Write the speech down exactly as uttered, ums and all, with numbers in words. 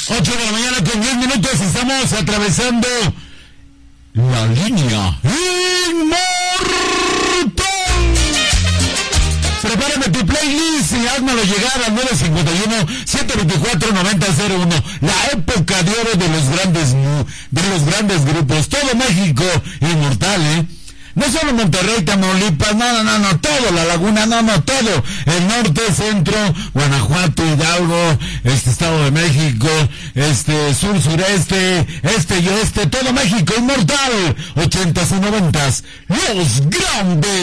ocho de la mañana con diez minutos, estamos atravesando la línea inmortal. Prepárame tu playlist y házmelo llegar al nueve cinco uno, siete dos cuatro, nueve cero cero uno. La época de oro de los grandes, de los grandes grupos. Todo México inmortal, ¿eh? No solo Monterrey, Tamaulipas, no, no, no, no, todo, la Laguna, no, no, todo, el norte, centro, Guanajuato, Hidalgo, este Estado de México, este sur, sureste, este y oeste, todo México inmortal, ochentas y noventas, los grandes.